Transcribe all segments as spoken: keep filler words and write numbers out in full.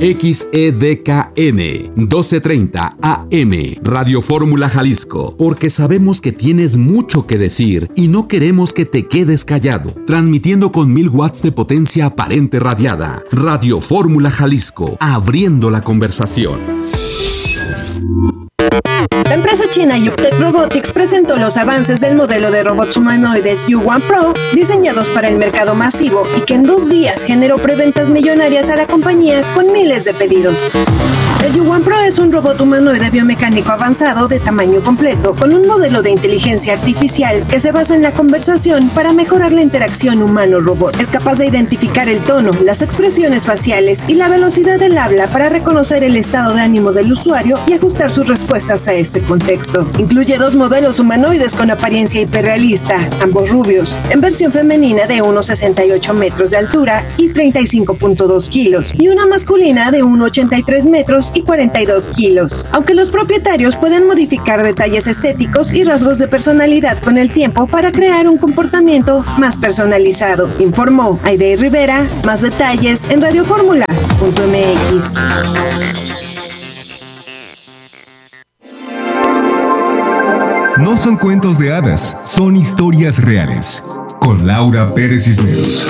X E D K N doce treinta A M, Radio Fórmula Jalisco, porque sabemos que tienes mucho que decir y no queremos que te quedes callado. Transmitiendo con mil watts de potencia aparente radiada. Radio Fórmula Jalisco, abriendo la conversación. La empresa china Yuptec Robotics presentó los avances del modelo de robots humanoides U uno Pro, diseñados para el mercado masivo y que en dos días generó preventas millonarias a la compañía con miles de pedidos. El U uno Pro es un robot humanoide biomecánico avanzado de tamaño completo, con un modelo de inteligencia artificial que se basa en la conversación para mejorar la interacción humano-robot. Es capaz de identificar el tono, las expresiones faciales y la velocidad del habla para reconocer el estado de ánimo del usuario y ajustar sus respuestas a este contexto. Incluye dos modelos humanoides con apariencia hiperrealista, ambos rubios, en versión femenina de uno coma sesenta y ocho metros de altura y treinta y cinco punto dos kilos, y una masculina de uno coma ochenta y tres metros y cuarenta y dos kilos. Aunque los propietarios pueden modificar detalles estéticos y rasgos de personalidad con el tiempo para crear un comportamiento más personalizado, informó Aide Rivera. Más detalles en radio fórmula punto m x. No son cuentos de hadas, son historias reales. Con Laura Pérez Cisneros.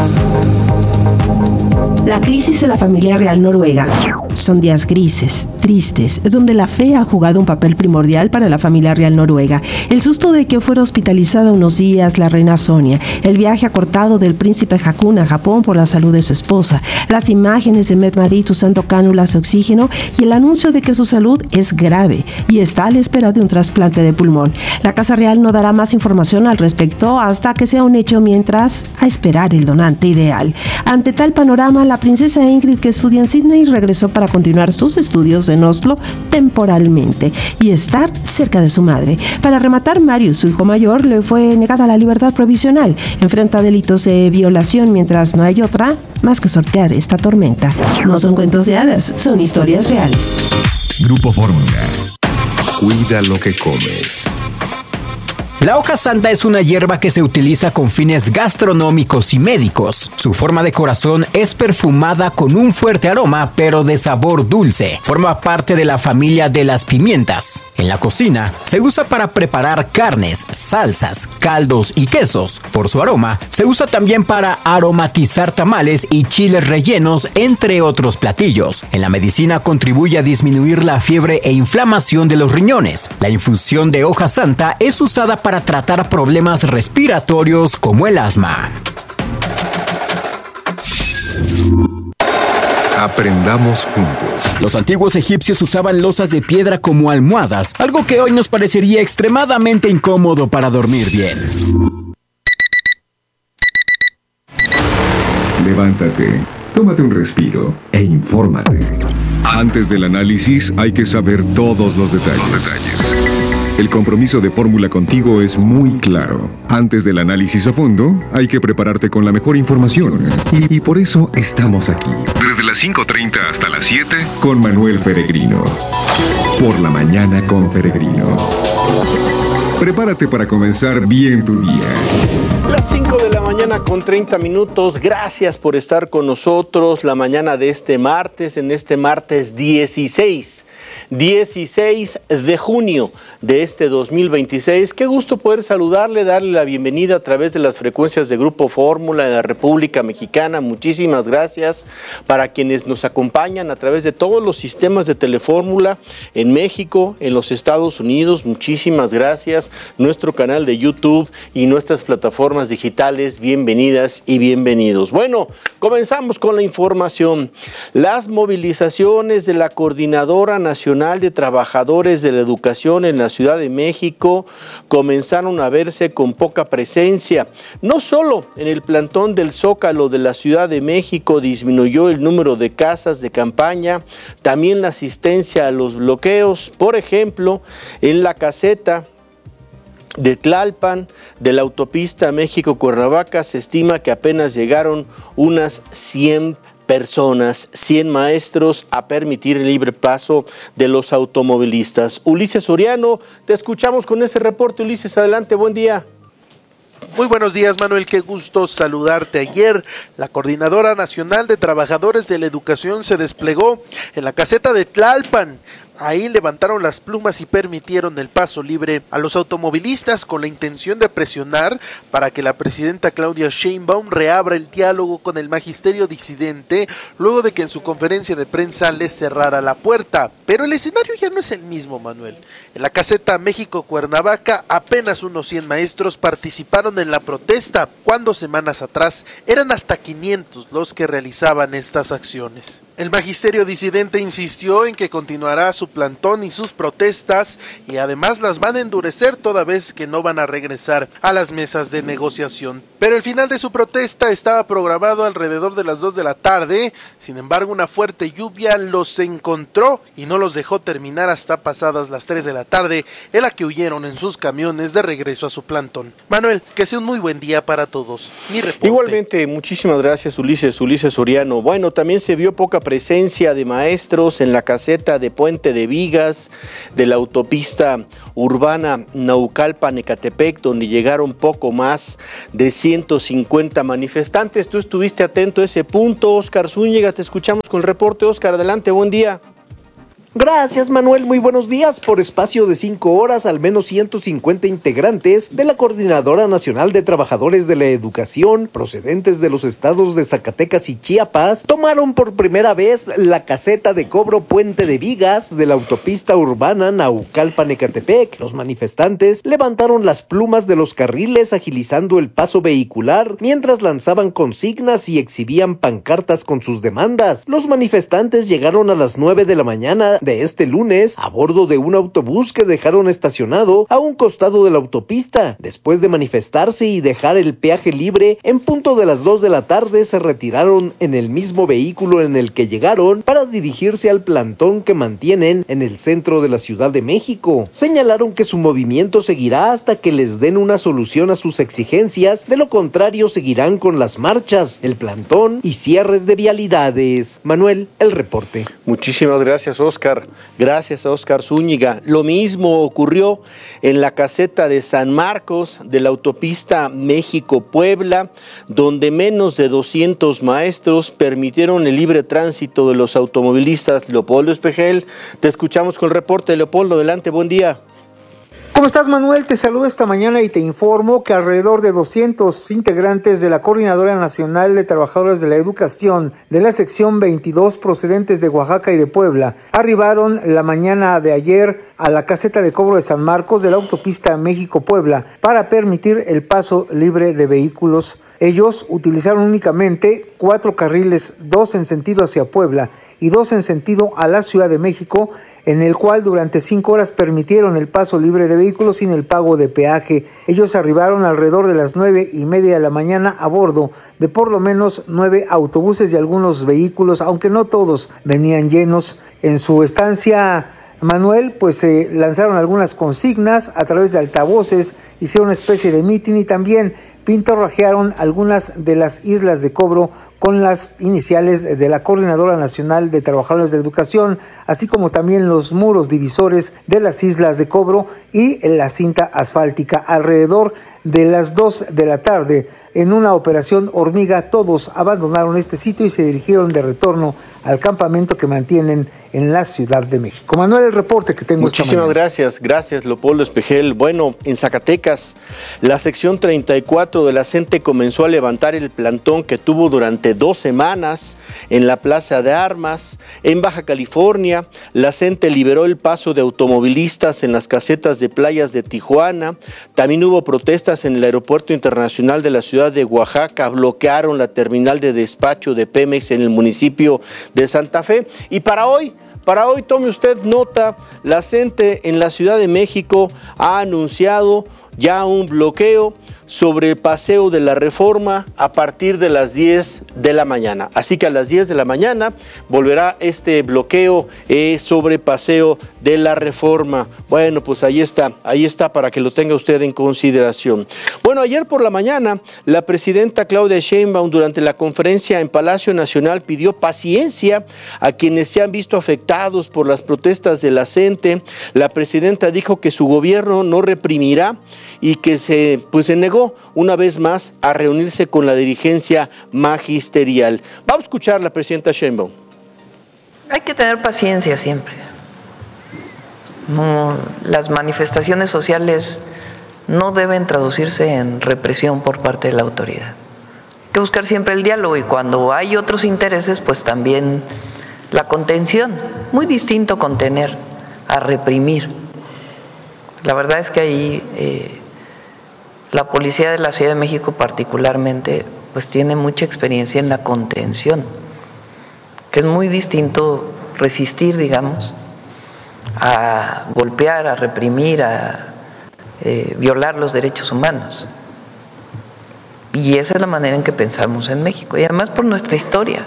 La crisis de la familia real noruega. Son días grises, tristes, donde la fe ha jugado un papel primordial para la familia real noruega. El susto de que fuera hospitalizada unos días la reina Sonia, el viaje acortado del príncipe Haakon a Japón por la salud de su esposa, las imágenes de Mette-Marit usando cánulas de oxígeno y el anuncio de que su salud es grave y está a la espera de un trasplante de pulmón. La Casa Real no dará más información al respecto hasta que sea un hecho, mientras a esperar el donante ideal. Ante tal panorama, la princesa Ingrid, que estudia en Sydney, regresó para continuar sus estudios en Oslo temporalmente y estar cerca de su madre. Para rematar, Marius, su hijo mayor, le fue negada la libertad provisional. Enfrenta delitos de violación, mientras no hay otra más que sortear esta tormenta. No son cuentos de hadas, son historias reales. Grupo Fórmula. Cuida lo que comes. La hoja santa es una hierba que se utiliza con fines gastronómicos y médicos. Su forma de corazón es perfumada con un fuerte aroma, pero de sabor dulce. Forma parte de la familia de las pimientas. En la cocina, se usa para preparar carnes, salsas, caldos y quesos. Por su aroma, se usa también para aromatizar tamales y chiles rellenos, entre otros platillos. En la medicina contribuye a disminuir la fiebre e inflamación de los riñones. La infusión de hoja santa es usada para tratar problemas respiratorios como el asma. Aprendamos juntos. Los antiguos egipcios usaban losas de piedra como almohadas, algo que hoy nos parecería extremadamente incómodo para dormir bien. Levántate, tómate un respiro e infórmate. Antes del análisis hay que saber todos los detalles. Los detalles. El compromiso de Fórmula contigo es muy claro. Antes del análisis a fondo, hay que prepararte con la mejor información. Y, y por eso estamos aquí. Desde las cinco treinta hasta las siete. Con Manuel Peregrino. Por la mañana con Peregrino. Prepárate para comenzar bien tu día. Las cinco de la mañana con treinta minutos. Gracias por estar con nosotros la mañana de este martes, en este martes dieciséis de junio de este dos mil veintiséis. Qué gusto poder saludarle, darle la bienvenida a través de las frecuencias de Grupo Fórmula de la República Mexicana. Muchísimas gracias para quienes nos acompañan a través de todos los sistemas de Telefórmula en México, en los Estados Unidos. Muchísimas gracias. Nuestro canal de YouTube y nuestras plataformas digitales, bienvenidas y bienvenidos. Bueno, comenzamos con la información. Las movilizaciones de la Coordinadora Nacional de Trabajadores de la Educación en la Ciudad de México comenzaron a verse con poca presencia. No solo en el plantón del Zócalo de la Ciudad de México disminuyó el número de casas de campaña, también la asistencia a los bloqueos. Por ejemplo, en la caseta de Tlalpan, de la autopista México-Cuernavaca, se estima que apenas llegaron unas cien personas, cien maestros, a permitir el libre paso de los automovilistas. Ulises Soriano, te escuchamos con este reporte. Ulises, adelante, buen día. Muy buenos días, Manuel, qué gusto saludarte. Ayer, la Coordinadora Nacional de Trabajadores de la Educación se desplegó en la caseta de Tlalpan. Ahí levantaron las plumas y permitieron el paso libre a los automovilistas con la intención de presionar para que la presidenta Claudia Sheinbaum reabra el diálogo con el magisterio disidente luego de que en su conferencia de prensa les cerrara la puerta. Pero el escenario ya no es el mismo, Manuel. En la caseta México-Cuernavaca apenas unos cien maestros participaron en la protesta, cuando semanas atrás eran hasta quinientos los que realizaban estas acciones. El magisterio disidente insistió en que continuará su plantón y sus protestas y además las van a endurecer toda vez que no van a regresar a las mesas de negociación. Pero el final de su protesta estaba programado alrededor de las dos de la tarde, sin embargo una fuerte lluvia los encontró y no los dejó terminar hasta pasadas las tres de la tarde, en la que huyeron en sus camiones de regreso a su plantón. Manuel, que sea un muy buen día para todos. Mi reporte. Igualmente, muchísimas gracias Ulises, Ulises Soriano. Bueno, también se vio poca presencia de maestros en la caseta de Puente de Vigas, de la autopista urbana Naucalpan-Ecatepec, donde llegaron poco más de ciento cincuenta manifestantes. Tú estuviste atento a ese punto, Óscar Zúñiga, te escuchamos con el reporte. Óscar, adelante, buen día. Gracias, Manuel, muy buenos días. Por espacio de cinco horas, al menos ciento cincuenta integrantes de la Coordinadora Nacional de Trabajadores de la Educación, procedentes de los estados de Zacatecas y Chiapas, tomaron por primera vez la caseta de cobro Puente de Vigas de la autopista urbana Naucalpan-Ecatepec. Los manifestantes levantaron las plumas de los carriles agilizando el paso vehicular, mientras lanzaban consignas y exhibían pancartas con sus demandas. Los manifestantes llegaron a las nueve de la mañana de este lunes a bordo de un autobús que dejaron estacionado a un costado de la autopista. Después de manifestarse y dejar el peaje libre, en punto de las dos de la tarde se retiraron en el mismo vehículo en el que llegaron para dirigirse al plantón que mantienen en el centro de la Ciudad de México. Señalaron que su movimiento seguirá hasta que les den una solución a sus exigencias, de lo contrario seguirán con las marchas, el plantón y cierres de vialidades. Manuel, el reporte. Muchísimas gracias, Óscar. Gracias a Óscar Zúñiga. Lo mismo ocurrió en la caseta de San Marcos de la autopista México-Puebla, donde menos de doscientos maestros permitieron el libre tránsito de los automovilistas. Leopoldo Espejel, te escuchamos con el reporte. Leopoldo, adelante, buen día. ¿Cómo estás, Manuel? Te saludo esta mañana y te informo que alrededor de doscientos integrantes de la Coordinadora Nacional de Trabajadores de la Educación de la sección veintidós procedentes de Oaxaca y de Puebla arribaron la mañana de ayer a la caseta de cobro de San Marcos de la autopista México-Puebla para permitir el paso libre de vehículos. Ellos utilizaron únicamente cuatro carriles, dos en sentido hacia Puebla y dos en sentido a la Ciudad de México, en el cual durante cinco horas permitieron el paso libre de vehículos sin el pago de peaje. Ellos arribaron alrededor de las nueve y media de la mañana a bordo de por lo menos nueve autobuses y algunos vehículos, aunque no todos venían llenos. En su estancia, Manuel, pues se eh, lanzaron algunas consignas a través de altavoces, hicieron una especie de mitin y también pintorrajearon algunas de las islas de cobro con las iniciales de la Coordinadora Nacional de Trabajadores de Educación, así como también los muros divisores de las islas de cobro y la cinta asfáltica. Alrededor de las dos de la tarde, en una operación hormiga, todos abandonaron este sitio y se dirigieron de retorno al campamento que mantienen en la Ciudad de México. Manuel, el reporte que tengo esta mañana. Muchísimas gracias, gracias Leopoldo Espejel. Bueno, en Zacatecas, la sección treinta y cuatro de la CENTE comenzó a levantar el plantón que tuvo durante dos semanas en la Plaza de Armas. En Baja California, la CENTE liberó el paso de automovilistas en las casetas de playas de Tijuana. También hubo protestas en el Aeropuerto Internacional de la Ciudad de Oaxaca, bloquearon la terminal de despacho de Pemex en el municipio de Santa Fe. Y para hoy, Para hoy, tome usted nota, la CENTE en la Ciudad de México ha anunciado ya un bloqueo sobre el Paseo de la Reforma a partir de las diez de la mañana. Así que a las diez de la mañana volverá este bloqueo eh, sobre Paseo de la Reforma. Bueno, pues ahí está, ahí está para que lo tenga usted en consideración. Bueno, ayer por la mañana, la presidenta Claudia Sheinbaum durante la conferencia en Palacio Nacional pidió paciencia a quienes se han visto afectados por las protestas de la CENTE. La presidenta dijo que su gobierno no reprimirá y que se, pues, se negó una vez más a reunirse con la dirigencia magisterial. Vamos a escuchar a la presidenta Sheinbaum. Hay que tener paciencia siempre. No, las manifestaciones sociales no deben traducirse en represión por parte de la autoridad. Hay que buscar siempre el diálogo y cuando hay otros intereses, pues también la contención. Muy distinto contener a reprimir. La verdad es que ahí eh, la policía de la Ciudad de México particularmente pues tiene mucha experiencia en la contención, que es muy distinto resistir, digamos, a golpear, a reprimir, a eh, violar los derechos humanos. Y esa es la manera en que pensamos en México, y además por nuestra historia.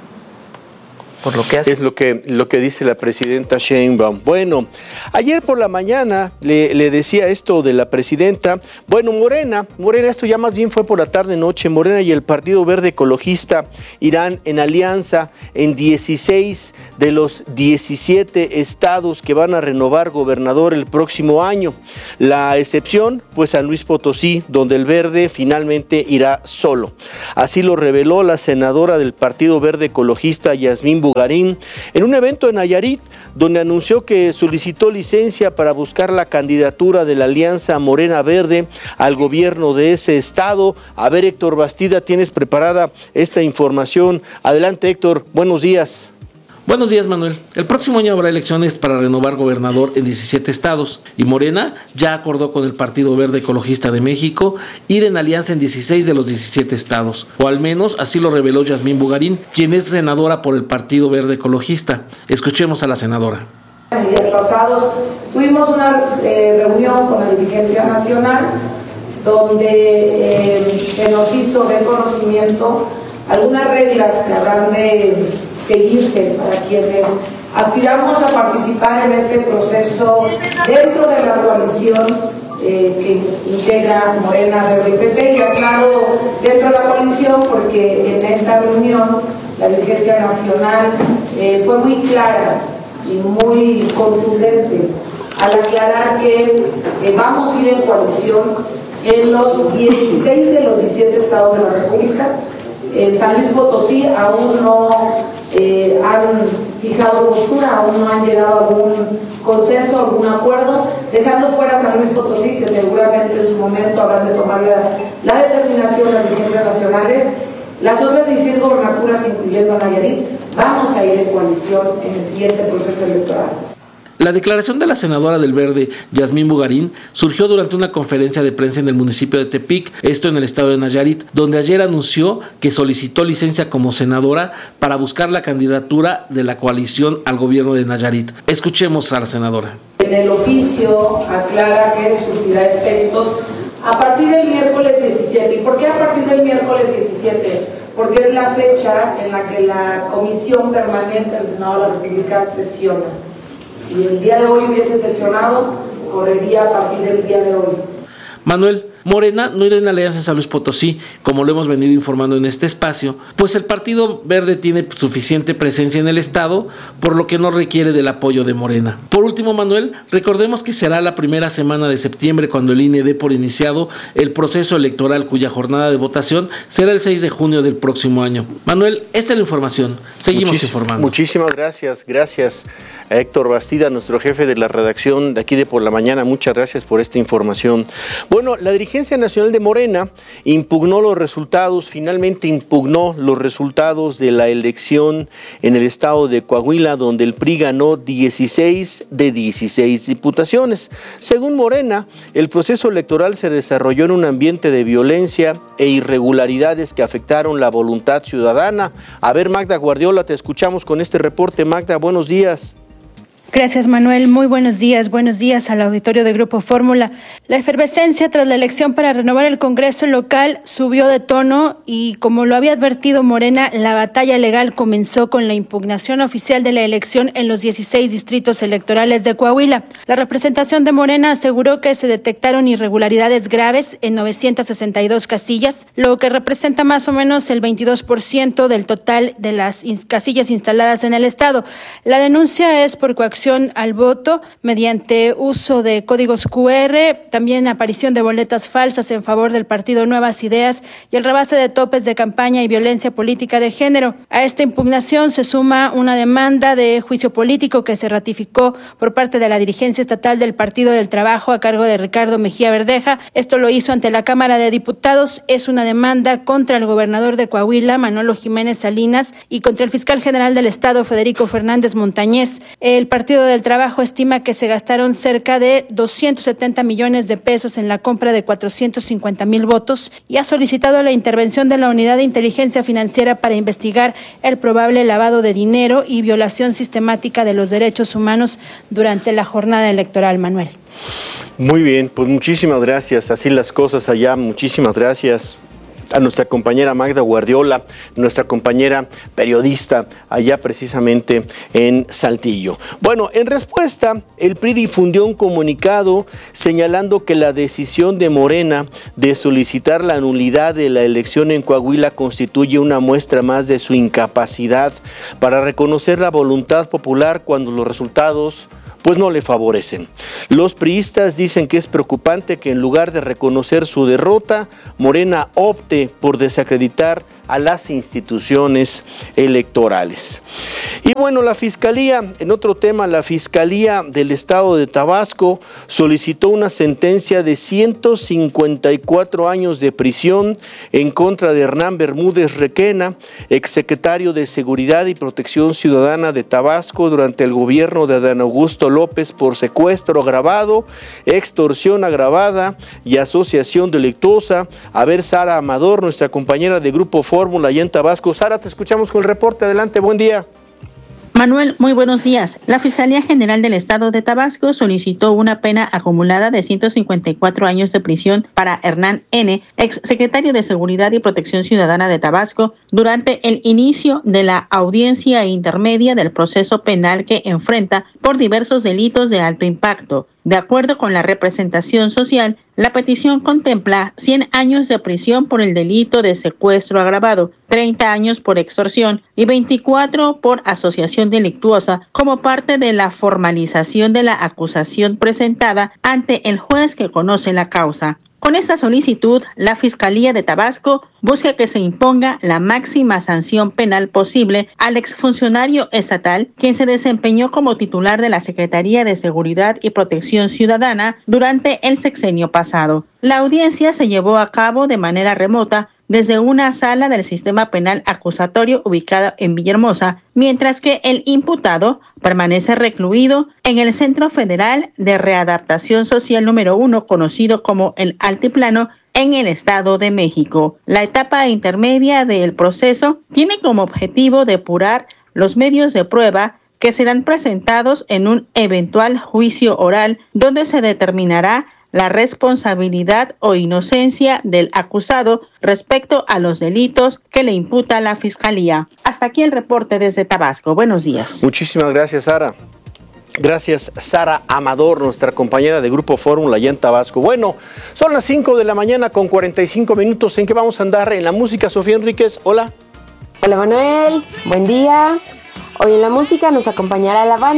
Por lo que hace. Es lo que, lo que dice la presidenta Sheinbaum. Bueno, ayer por la mañana le, le decía esto de la presidenta. Bueno, Morena, Morena, esto ya más bien fue por la tarde-noche. Morena y el Partido Verde Ecologista irán en alianza en dieciséis de los diecisiete estados que van a renovar gobernador el próximo año. La excepción, pues San Luis Potosí, donde el Verde finalmente irá solo. Así lo reveló la senadora del Partido Verde Ecologista, Yasmín Bugarín, en un evento en Nayarit, donde anunció que solicitó licencia para buscar la candidatura de la Alianza Morena Verde al gobierno de ese estado. A ver, Héctor Bastida, tienes preparada esta información. Adelante, Héctor, buenos días. Buenos días, Manuel. El próximo año habrá elecciones para renovar gobernador en diecisiete estados y Morena ya acordó con el Partido Verde Ecologista de México ir en alianza en dieciséis de los diecisiete estados, o al menos así lo reveló Yasmín Bugarín, quien es senadora por el Partido Verde Ecologista. Escuchemos a la senadora. En días pasados tuvimos una eh, reunión con la dirigencia nacional donde eh, se nos hizo de conocimiento algunas reglas que habrán de seguirse para quienes aspiramos a participar en este proceso dentro de la coalición eh, que integra Morena, Verde y P P. Y aclaro dentro de la coalición porque en esta reunión la dirigencia nacional eh, fue muy clara y muy contundente al aclarar que eh, vamos a ir en coalición en los dieciséis de los diecisiete estados de la República. En San Luis Potosí aún no eh, han fijado postura, aún no han llegado a algún consenso, algún acuerdo, dejando fuera San Luis Potosí, que seguramente en su momento habrán de tomar la, la determinación las dirigencias nacionales. Las otras dieciséis gobernaturas, incluyendo a Nayarit, vamos a ir en coalición en el siguiente proceso electoral. La declaración de la senadora del Verde, Yasmín Bugarín, surgió durante una conferencia de prensa en el municipio de Tepic, esto en el estado de Nayarit, donde ayer anunció que solicitó licencia como senadora para buscar la candidatura de la coalición al gobierno de Nayarit. Escuchemos a la senadora. En el oficio aclara que surtirá efectos a partir del miércoles diecisiete. ¿Y por qué a partir del miércoles diecisiete? Porque es la fecha en la que la Comisión Permanente del Senado de la República sesiona. Si el día de hoy hubiese sesionado, correría a partir del día de hoy. Manuel, Morena no irá en alianza en San Luis Potosí, como lo hemos venido informando en este espacio, pues el Partido Verde tiene suficiente presencia en el estado, por lo que no requiere del apoyo de Morena. Por último, Manuel, recordemos que será la primera semana de septiembre cuando el I N E dé por iniciado el proceso electoral, cuya jornada de votación será el seis de junio del próximo año. Manuel, esta es la información. Seguimos Muchis- informando. Muchísimas gracias, gracias a Héctor Bastida, nuestro jefe de la redacción de aquí de Por la Mañana. Muchas gracias por esta información. Bueno, la dirigencia nacional de Morena impugnó los resultados, finalmente impugnó los resultados de la elección en el estado de Coahuila, donde el P R I ganó dieciséis de dieciséis diputaciones. Según Morena, el proceso electoral se desarrolló en un ambiente de violencia e irregularidades que afectaron la voluntad ciudadana. A ver, Magda Guardiola, te escuchamos con este reporte. Magda, buenos días. Gracias, Manuel. Muy buenos días. Buenos días al auditorio de Grupo Fórmula. La efervescencia tras la elección para renovar el Congreso local subió de tono y, como lo había advertido Morena, la batalla legal comenzó con la impugnación oficial de la elección en los dieciséis distritos electorales de Coahuila. La representación de Morena aseguró que se detectaron irregularidades graves en novecientas sesenta y dos casillas, lo que representa más o menos el veintidós por ciento del total de las casillas instaladas en el estado. La denuncia es por coacción coacción al voto mediante uso de códigos cu erre, también aparición de boletas falsas en favor del partido Nuevas Ideas y el rebase de topes de campaña y violencia política de género. A esta impugnación se suma una demanda de juicio político que se ratificó por parte de la dirigencia estatal del Partido del Trabajo a cargo de Ricardo Mejía Verdeja. Esto lo hizo ante la Cámara de Diputados. Es una demanda contra el gobernador de Coahuila, Manolo Jiménez Salinas, y contra el fiscal general del Estado, Federico Fernández Montañez. El Partido del Trabajo estima que se gastaron cerca de doscientos setenta millones de pesos en la compra de cuatrocientos cincuenta mil votos y ha solicitado la intervención de la Unidad de Inteligencia Financiera para investigar el probable lavado de dinero y violación sistemática de los derechos humanos durante la jornada electoral, Manuel. Muy bien, pues muchísimas gracias. Así las cosas allá. Muchísimas gracias a nuestra compañera Magda Guardiola, nuestra compañera periodista allá precisamente en Saltillo. Bueno, en respuesta, el P R I difundió un comunicado señalando que la decisión de Morena de solicitar la nulidad de la elección en Coahuila constituye una muestra más de su incapacidad para reconocer la voluntad popular cuando los resultados pues no le favorecen. Los priistas dicen que es preocupante que en lugar de reconocer su derrota, Morena opte por desacreditar a las instituciones electorales. Y bueno, la Fiscalía, en otro tema, la Fiscalía del Estado de Tabasco solicitó una sentencia de ciento cincuenta y cuatro años de prisión en contra de Hernán Bermúdez Requena, exsecretario de Seguridad y Protección Ciudadana de Tabasco durante el gobierno de Adán Augusto López, por secuestro agravado, extorsión agravada y asociación delictuosa. A ver, Sara Amador, nuestra compañera de Grupo Fórmula allá en Tabasco. Sara, te escuchamos con el reporte. Adelante, buen día. Manuel, muy buenos días. La Fiscalía General del Estado de Tabasco solicitó una pena acumulada de ciento cincuenta y cuatro años de prisión para Hernán N., exsecretario de Seguridad y Protección Ciudadana de Tabasco, durante el inicio de la audiencia intermedia del proceso penal que enfrenta por diversos delitos de alto impacto. De acuerdo con la representación social, la petición contempla cien años de prisión por el delito de secuestro agravado, treinta años por extorsión y veinticuatro por asociación delictuosa como parte de la formalización de la acusación presentada ante el juez que conoce la causa. Con esta solicitud, la Fiscalía de Tabasco busca que se imponga la máxima sanción penal posible al exfuncionario estatal, quien se desempeñó como titular de la Secretaría de Seguridad y Protección Ciudadana durante el sexenio pasado. La audiencia se llevó a cabo de manera remota desde una sala del sistema penal acusatorio ubicada en Villahermosa, mientras que el imputado permanece recluido en el Centro Federal de Readaptación Social número uno, conocido como el Altiplano, en el Estado de México. La etapa intermedia del proceso tiene como objetivo depurar los medios de prueba que serán presentados en un eventual juicio oral, donde se determinará la responsabilidad o inocencia del acusado respecto a los delitos que le imputa la Fiscalía. Hasta aquí el reporte desde Tabasco. Buenos días. Muchísimas gracias, Sara. Gracias, Sara Amador, nuestra compañera de Grupo Fórmula allá en Tabasco. Bueno, son las cinco de la mañana con cuarenta y cinco minutos. ¿En qué vamos a andar? En la música, Sofía Enríquez. Hola. Hola, Manuel. Buen día. Hoy en la música nos acompañará la banda